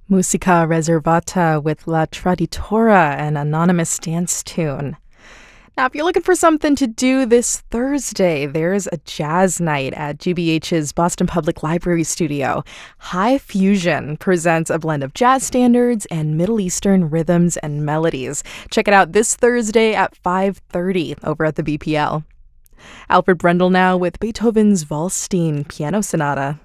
Musica Reservata with La Traditora, an anonymous dance tune. Now, if you're looking for something to do this Thursday, there's a jazz night at GBH's Boston Public Library studio. High Fusion presents a blend of jazz standards and Middle Eastern rhythms and melodies. Check it out this Thursday at 5:30 over at the BPL. Alfred Brendel now with Beethoven's Waldstein Piano Sonata.